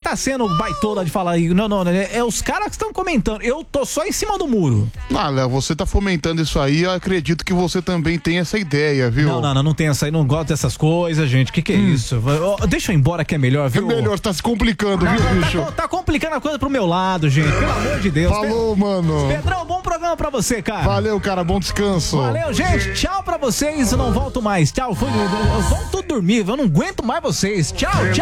tá sendo baitola de falar aí. Não, é os caras que estão comentando. Eu tô só em cima do muro. Léo, você tá fomentando isso aí, eu acredito que você também tem essa ideia, viu? Não tem essa aí, não gosto dessas coisas, gente. Que é isso? Deixa eu ir embora que é melhor, viu? É melhor, tá se complicando, viu, bicho? Tá complicando a coisa pro meu lado, gente. Pelo amor de Deus. Falou, mano. Pedrão, bom programa pra você, cara. Valeu, cara, bom descanso. Valeu, gente. Tchau pra vocês. Eu não volto mais. Tchau. Vão tudo dormir. Eu não aguento mais vocês. Tchau.